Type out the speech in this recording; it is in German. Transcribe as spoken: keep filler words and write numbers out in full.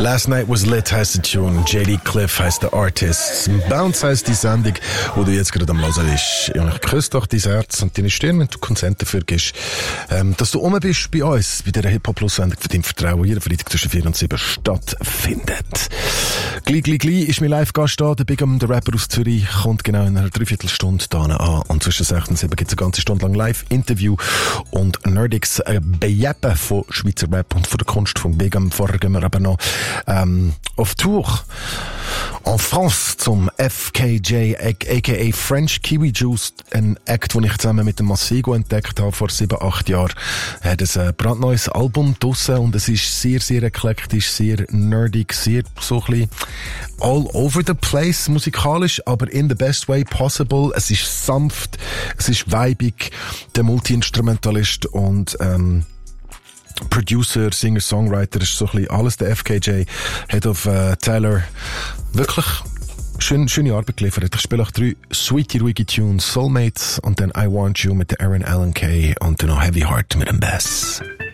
Last Night Was Lit heisst der Tune, J D Cliff heisst der Artist, Bounce heisst die Sendung, wo du jetzt gerade am Hören bist. Ja, ich küsse doch dein Herz und deine Stirn, wenn du Konsent dafür gibst, ähm, dass du rum bist bei uns, bei dieser Hip-Hop-Plus-Sendung für dein Vertrauen, jeden Freitag zwischen vier und sieben stattfindet. Gleich, gleich, gleich ist mein Live-Gast da, der Big Em, der Rapper aus Zürich, kommt genau in einer Dreiviertelstunde da an und zwischen sechs und sieben gibt es eine ganze Stunde lang Live-Interview und Nerdix äh, bejeppen von Schweizer Rap und von der Kunst von Big Em. Vorher gehen wir aber noch ähm, auf Tour en France zum F K J, aka French Kiwi Juice, ein Act, den ich zusammen mit dem Masego entdeckt habe vor sieben, acht Jahren. Er hat ein brandneues Album draussen und es ist sehr, sehr eklektisch, sehr nerdig, sehr so ein bisschen all over the place musikalisch, aber in the best way possible. Es ist sanft, es ist weibig, der Multi-Instrumentalist und ähm, Producer, Singer, Songwriter, ist so ein bisschen alles. Der F K J hat auf äh, Tyler wirklich schön, schöne Arbeit geliefert. Ich spiele auch drei sweetie, ruhige Tunes, Soulmates und dann I Want You mit der Aaron Allen Kay und dann noch Heavy Heart mit dem Bass.